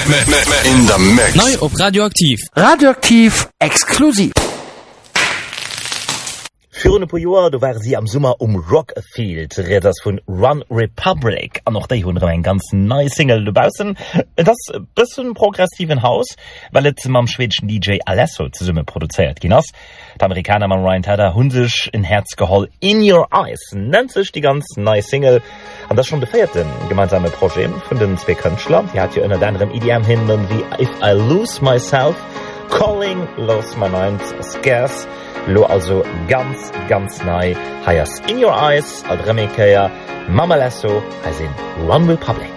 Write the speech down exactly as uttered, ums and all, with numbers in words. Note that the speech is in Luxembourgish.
In the mix. Neu op Radioaktiv. Radioaktiv exklusiv. Für po Joer du war sie am Summer um Rockfield das vun Run Republic an noch déi hun en ganz neue Single debausen das bisssen progressiven Haus weil et mam schwedschen D J Alesso ze summe produziert ginnners d'Amerikaner man Ryan Tedder hun sech in Herz geholl In Your Eyes nennt sech die ganz neue Single an das schon de feierten gemeinsame Projekt vun den zwei Künstler die hat ja ënner anderem I D M hinnen wie If I Lose Myself Calling Lost My Mind Scarce lo also ganz ganz nei heiers In Your Eyes al Remekeier Mama Lasso as in Run Republic.